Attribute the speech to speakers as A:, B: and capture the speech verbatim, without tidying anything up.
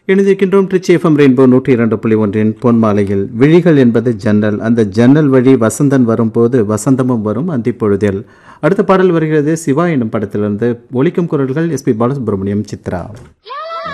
A: இணைந்திருக்கின்றோம் Trichy FM rainbow நூற்றி இரண்டு புள்ளி ஒன்றின் பொன்மாலையில். விழிகள் என்பது ஜன்னல், அந்த ஜன்னல் வழி வசந்தன் வரும்போது வசந்தமும் வரும் அந்திப்பொழுதில். அடுத்த பாடல் வருகிறது சிவா என்னும் படத்திலிருந்து. ஒலிக்கும் குரல்கள் எஸ் பி பாலசுப்ரமணியம், சித்ரா.